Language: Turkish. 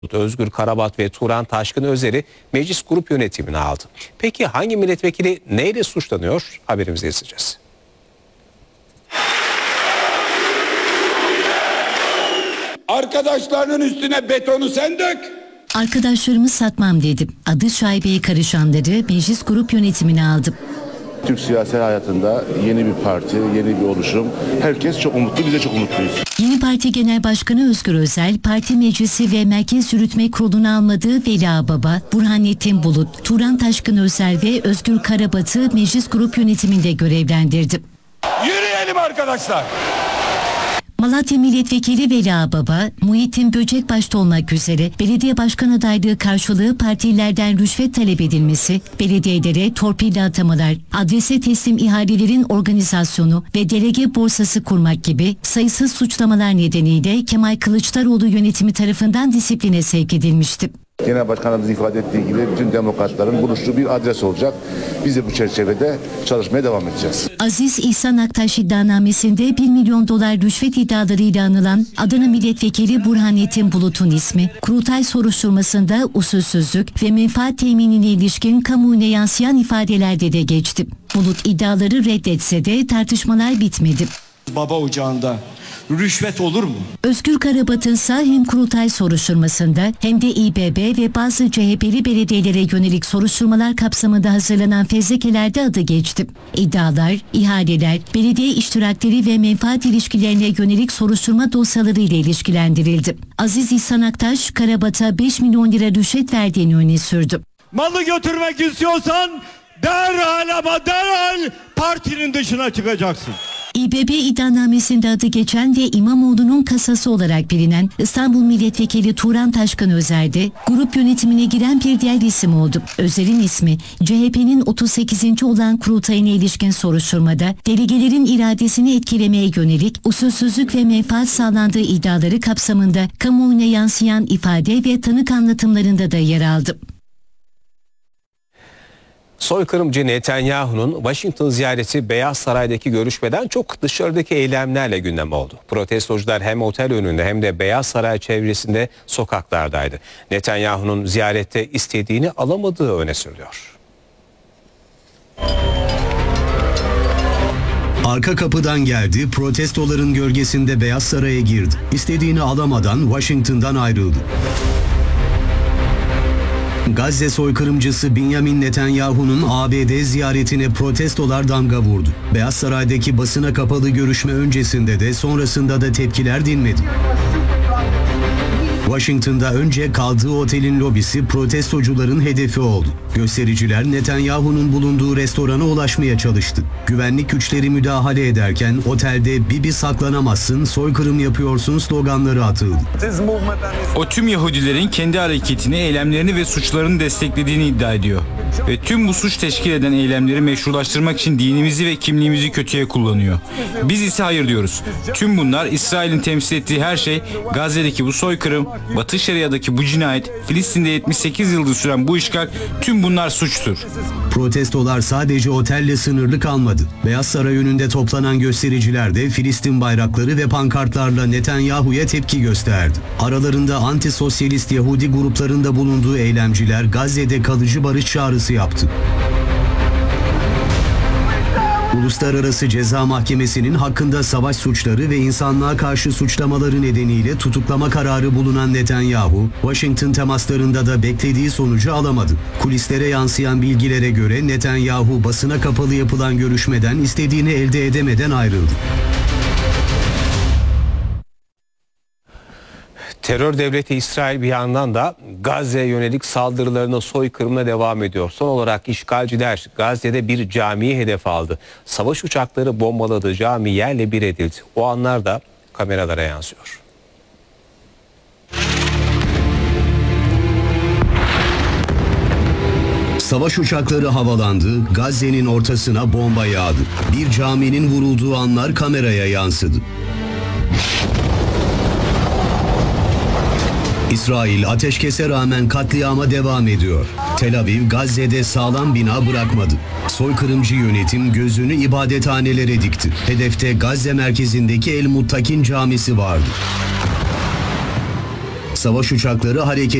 Özgür Karabat ve Turan Taşkın Özer'i meclis grup yönetimine aldı. Peki hangi milletvekili neyle suçlanıyor? Haberimizi izleyeceğiz. Arkadaşlarının üstüne betonu sen dök. Arkadaşlarımı satmam dedim. Adı şaibeye karışanları meclis grup yönetimine aldım. Türk siyasi hayatında yeni bir parti, yeni bir oluşum. Herkes çok umutlu, biz de çok umutluyuz. Yeni Parti Genel Başkanı Özgür Özel, parti meclisi ve Merkez Yürütme Kurulu'na almadığı Veli Ağbaba, Burhanettin Bulut, Turan Taşkın Özel ve Özgür Karabat'ı meclis grup yönetiminde görevlendirdi. Yürüyelim arkadaşlar. Malatya Milletvekili Veli Ağbaba, Muhittin Böcek başta olmak üzere belediye başkan adaylığı karşılığı partilerden rüşvet talep edilmesi, belediyelere torpilli atamalar, adrese teslim ihalelerin organizasyonu ve delege borsası kurmak gibi sayısız suçlamalar nedeniyle Kemal Kılıçdaroğlu yönetimi tarafından disipline sevk edilmişti. Genel Başkanımız ifade ettiği gibi bütün demokratların buluştuğu bir adres olacak. Biz de bu çerçevede çalışmaya devam edeceğiz. Aziz İhsan Aktaş iddianamesinde 1 milyon dolar rüşvet iddialarıyla anılan Adana Milletvekili Burhanettin Bulut'un ismi, kurultay soruşturmasında usulsüzlük ve menfaat teminine ilişkin kamuoyuna yansıyan ifadelerde de geçti. Bulut iddiaları reddetse de tartışmalar bitmedi. Baba ocağında rüşvet olur mu? Özgür Karabat'ın ise hem kurultay soruşturmasında hem de İBB ve bazı CHP'li belediyelere yönelik soruşturmalar kapsamında hazırlanan fezlekelerde adı geçti. İddialar, ihaleler, belediye iştirakleri ve menfaat ilişkilerine yönelik soruşturma dosyaları ile ilişkilendirildi. Aziz İhsan Aktaş, Karabat'a 5 milyon lira rüşvet verdiğini öne sürdü. Malı götürmek istiyorsan derhal partinin dışına çıkacaksın. İBB iddianamesinde adı geçen ve İmamoğlu'nun kasası olarak bilinen İstanbul Milletvekili Turan Taşkın Özer de grup yönetimine giren bir diğer isim oldu. Özer'in ismi CHP'nin 38. olan kurultayına ilişkin soruşturmada delegelerin iradesini etkilemeye yönelik usulsüzlük ve menfaat sağlandığı iddiaları kapsamında kamuoyuna yansıyan ifade ve tanık anlatımlarında da yer aldı. Soykırımcı Netanyahu'nun Washington ziyareti Beyaz Saray'daki görüşmeden çok dışarıdaki eylemlerle gündem oldu. Protestocular hem otel önünde hem de Beyaz Saray çevresinde sokaklardaydı. Netanyahu'nun ziyarette istediğini alamadığı öne sürülüyor. Arka kapıdan geldi, protestoların gölgesinde Beyaz Saray'a girdi. İstediğini alamadan Washington'dan ayrıldı. Gazze soykırımcısı Benjamin Netanyahu'nun ABD ziyaretine protestolar damga vurdu. Beyaz Saray'daki basına kapalı görüşme öncesinde de sonrasında da tepkiler dinmedi. Washington'da önce kaldığı otelin lobisi protestocuların hedefi oldu. Göstericiler Netanyahu'nun bulunduğu restorana ulaşmaya çalıştı. Güvenlik güçleri müdahale ederken otelde "Bibi saklanamazsın, soykırım yapıyorsun" sloganları atıldı. O tüm Yahudilerin kendi hareketini, eylemlerini ve suçlarını desteklediğini iddia ediyor. Ve tüm bu suç teşkil eden eylemleri meşrulaştırmak için dinimizi ve kimliğimizi kötüye kullanıyor. Biz ise hayır diyoruz. Tüm bunlar, İsrail'in temsil ettiği her şey, Gazze'deki bu soykırım, Batı Şeria'daki bu cinayet, Filistin'de 78 yıldır süren bu işgal, tüm bunlar suçtur. Protestolar sadece otelle sınırlı kalmadı. Beyaz Saray önünde toplanan göstericiler de Filistin bayrakları ve pankartlarla Netanyahu'ya tepki gösterdi. Aralarında anti-sosyalist Yahudi gruplarında bulunduğu eylemciler Gazze'de kalıcı barış çağrısı yaptı. Uluslararası Ceza Mahkemesi'nin hakkında savaş suçları ve insanlığa karşı suçlamaları nedeniyle tutuklama kararı bulunan Netanyahu, Washington temaslarında da beklediği sonucu alamadı. Kulislere yansıyan bilgilere göre Netanyahu basına kapalı yapılan görüşmeden istediğini elde edemeden ayrıldı. Terör devleti İsrail bir yandan da Gazze'ye yönelik saldırılarına, soykırımına devam ediyor. Son olarak işgalciler Gazze'de bir camiyi hedef aldı. Savaş uçakları bombaladı, cami yerle bir edildi. O anlar da kameralara yansıyor. Savaş uçakları havalandı, Gazze'nin ortasına bomba yağdı. Bir caminin vurulduğu anlar kameraya yansıdı. İsrail ateşkese rağmen katliama devam ediyor. Tel Aviv, Gazze'de sağlam bina bırakmadı. Soykırımcı yönetim gözünü ibadethanelere dikti. Hedefte Gazze merkezindeki El Muttakin camisi vardı. savaş uçakları hareket